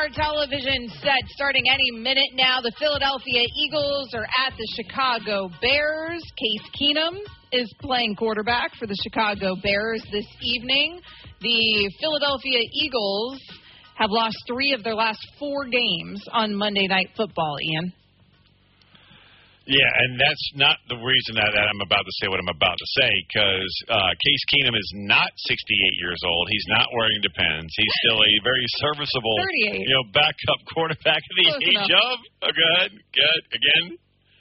our television set starting any minute now. The Philadelphia Eagles are at the Chicago Bears. Case Keenum is playing quarterback for the Chicago Bears this evening. The Philadelphia Eagles have lost 3 of their last 4 games on Monday Night Football, Ian. Yeah, and that's not the reason that I'm about to say what I'm about to say, because Case Keenum is not 68 years old. He's not wearing Depends. He's still a very serviceable, 38. Backup quarterback at the age of. Oh, good. Again,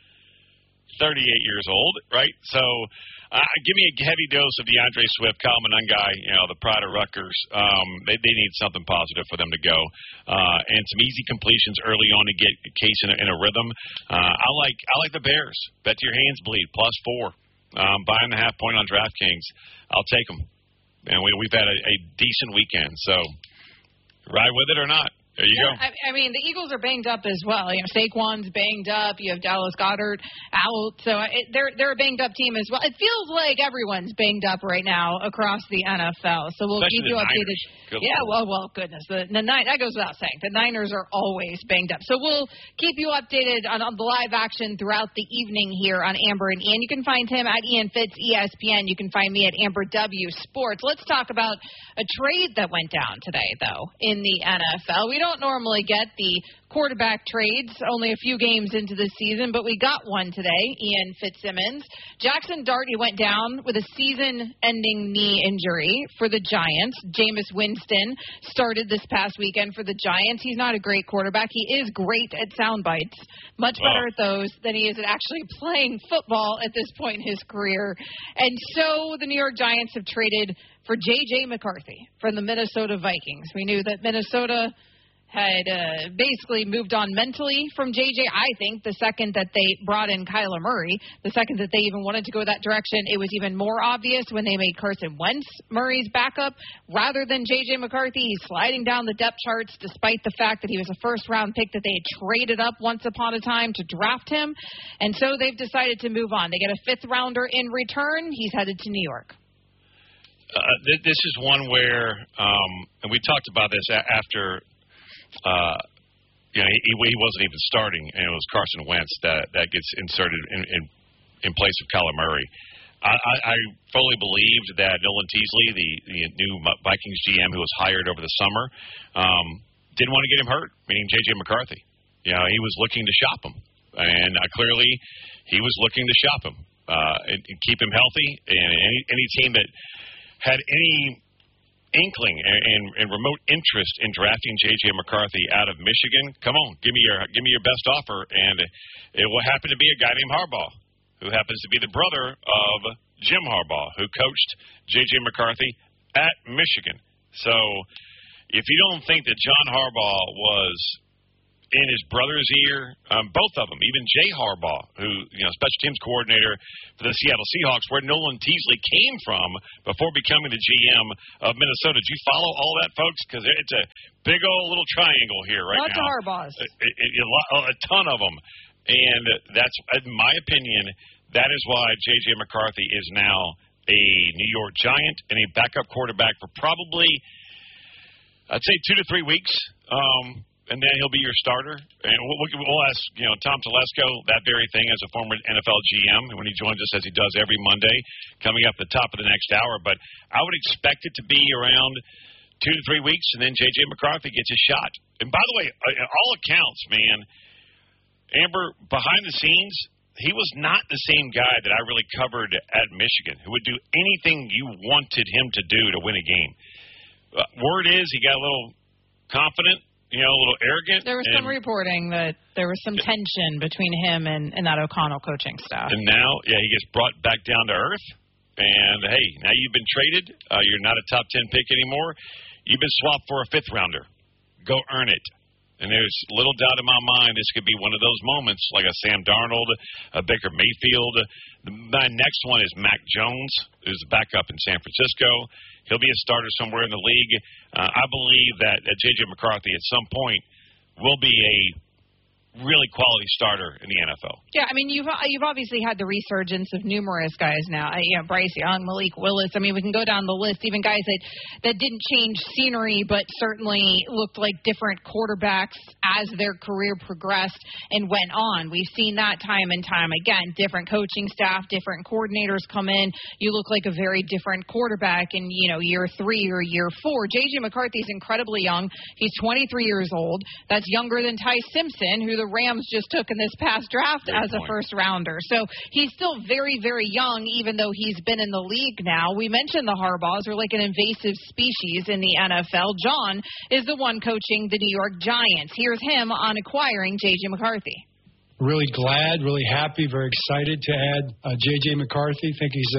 38 years old, right? So give me a heavy dose of DeAndre Swift, Kyle Monangai, the pride of Rutgers. They need something positive for them to go. And some easy completions early on to get Case in a rhythm. I like the Bears. Bet your hands bleed, +4. Buying the half point on DraftKings. I'll take them. And we've had a decent weekend. So ride with it or not. There you go. I mean, the Eagles are banged up as well. Saquon's banged up. You have Dallas Goedert out. So they're a banged-up team as well. It feels like everyone's banged up right now across the NFL. So we'll keep you updated. Goodness. That goes without saying. The Niners are always banged up. So we'll keep you updated on the live action throughout the evening here on Amber and Ian. You can find him at Ian Fitz, ESPN. You can find me at Amber W Sports. Let's talk about a trade that went down today, though, in the NFL. We don't normally get the quarterback trades only a few games into the season, but we got one today. Ian Fitzsimmons. Jackson Darty went down with a season-ending knee injury for the Giants. Jameis Winston started this past weekend for the Giants. He's not a great quarterback. He is great at sound bites, much better at those than he is at actually playing football at this point in his career. And so the New York Giants have traded for J.J. McCarthy from the Minnesota Vikings. We knew that Minnesota had basically moved on mentally from J.J. I think the second that they brought in Kyler Murray, the second that they even wanted to go that direction, it was even more obvious when they made Carson Wentz Murray's backup rather than J.J. McCarthy. He's sliding down the depth charts despite the fact that he was a first-round pick that they had traded up once upon a time to draft him. And so they've decided to move on. They get a 5th-rounder in return. He's headed to New York. This is one where, and we talked about this after – he wasn't even starting, and it was Carson Wentz that gets inserted in place of Kyler Murray. I fully believed that Nolan Teasley, the new Vikings GM who was hired over the summer, didn't want to get him hurt, meaning J.J. McCarthy. He was looking to shop him, and clearly he was looking to shop him and keep him healthy. And any team that had any inkling and remote interest in drafting J.J. McCarthy out of Michigan, come on, give me your best offer. And it will happen to be a guy named Harbaugh, who happens to be the brother of Jim Harbaugh, who coached J.J. McCarthy at Michigan. So if you don't think that John Harbaugh was in his brother's ear, both of them, even Jay Harbaugh, who, special teams coordinator for the Seattle Seahawks, where Nolan Teasley came from before becoming the GM of Minnesota. Did you follow all that, folks? Because it's a big old little triangle here right now. Lots of Harbaughs. A ton of them. And that's, in my opinion, that is why J.J. McCarthy is now a New York Giant and a backup quarterback for probably, I'd say, 2 to 3 weeks. And then he'll be your starter. And we'll ask, Tom Telesco that very thing as a former NFL GM when he joins us, as he does every Monday, coming up at the top of the next hour. But I would expect it to be around 2 to 3 weeks, and then J.J. McCarthy gets his shot. And by the way, all accounts, man, Amber, behind the scenes, he was not the same guy that I really covered at Michigan, who would do anything you wanted him to do to win a game. Word is he got a little confident. A little arrogant. There was some reporting that there was some tension between him and that O'Connell coaching staff. And now, he gets brought back down to earth. And, hey, now you've been traded. You're not a top 10 pick anymore. You've been swapped for a 5th-rounder. Go earn it. And there's little doubt in my mind this could be one of those moments, like a Sam Darnold, a Baker Mayfield. My next one is Mac Jones, who's the backup in San Francisco. He'll be a starter somewhere in the league. I believe that J.J. McCarthy at some point will be a really quality starter in the NFL. Yeah, I mean, you've obviously had the resurgence of numerous guys now. Bryce Young, Malik Willis. I mean, we can go down the list. Even guys that didn't change scenery, but certainly looked like different quarterbacks as their career progressed and went on. We've seen that time and time again. Different coaching staff, different coordinators come in. You look like a very different quarterback in year 3 or year 4. J.J. McCarthy's incredibly young. He's 23 years old. That's younger than Ty Simpson, who the Rams just took in this past draft as a first-rounder. So he's still very, very young, even though he's been in the league now. We mentioned the Harbaughs are like an invasive species in the NFL. John is the one coaching the New York Giants. Here's him on acquiring J.J. McCarthy. Really glad, really happy, very excited to add J.J. McCarthy. Think he's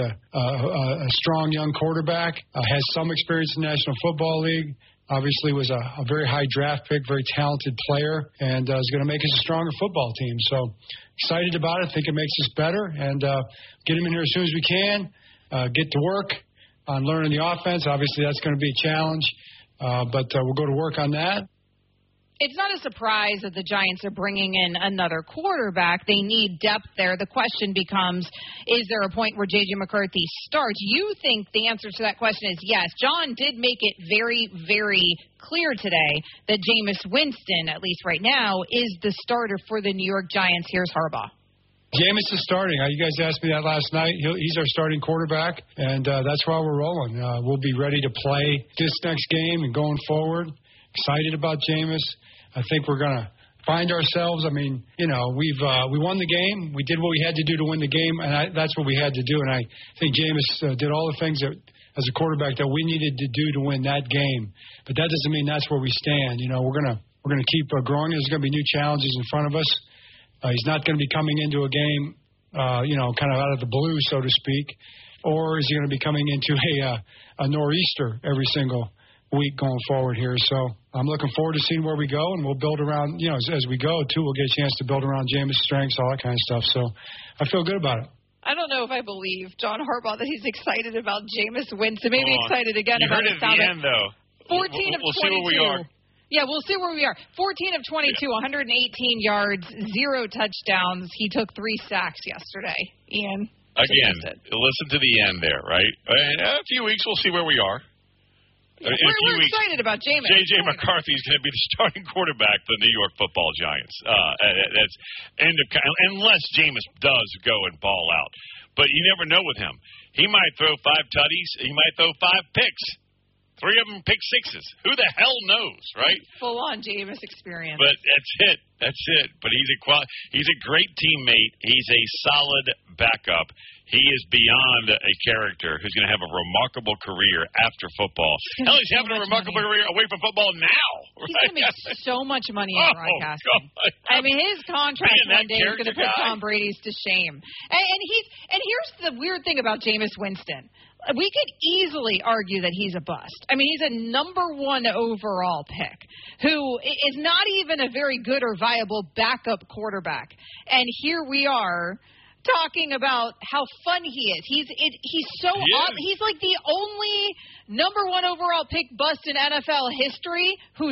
a strong young quarterback, has some experience in the National Football League. Obviously was a very high draft pick, very talented player, and is going to make us a stronger football team. So excited about it. Think it makes us better, and get him in here as soon as we can. Get to work on learning the offense. Obviously that's going to be a challenge, but we'll go to work on that. It's not a surprise that the Giants are bringing in another quarterback. They need depth there. The question becomes, is there a point where J.J. McCarthy starts? You think the answer to that question is yes. John did make it very, very clear today that Jameis Winston, at least right now, is the starter for the New York Giants. Here's Harbaugh. Jameis is starting. You guys asked me that last night. He's our starting quarterback, and that's why we're rolling. We'll be ready to play this next game and going forward. Excited about Jameis. I think we're going to find ourselves. I mean, we won the game. We did what we had to do to win the game, and that's what we had to do. And I think Jameis did all the things that, as a quarterback, that we needed to do to win that game. But that doesn't mean that's where we stand. We're going to keep growing. There's going to be new challenges in front of us. He's not going to be coming into a game, kind of out of the blue, so to speak, or is he going to be coming into a nor'easter every single week going forward here? So I'm looking forward to seeing where we go, and we'll build around, as we go, too, we'll get a chance to build around Jameis' strengths, all that kind of stuff. So I feel good about it. I don't know if I believe John Harbaugh that he's excited about Jameis Winston. Maybe excited again about it. You heard it at the end, though. 14 of 22. We'll see where we are. Yeah, we'll see where we are. 14 of 22, 118 yards, 0 touchdowns. He took 3 sacks yesterday. Ian. Again, listen to the end there, right? In a few weeks, we'll see where we are. We're excited about Jameis. J.J. McCarthy is going to be the starting quarterback for the New York Football Giants. That's end of unless Jameis does go and ball out. But you never know with him. He might throw 5 tutties. He might throw 5 picks. 3 of them pick sixes. Who the hell knows, right? Full-on Jameis experience. But that's it. But he's a great teammate. He's a solid backup. He is beyond a character who's going to have a remarkable career after football. Hell, he's having a remarkable career away from football now. Right? He's going to make so much money in broadcasting. God. I mean, his contract one day is going to put Tom Brady's to shame. And here's the weird thing about Jameis Winston. We could easily argue that he's a bust. I mean, he's a number 1 overall pick who is not even a very good or viable backup quarterback. And here we are talking about how fun he is. He's like the only number 1 overall pick bust in NFL history who's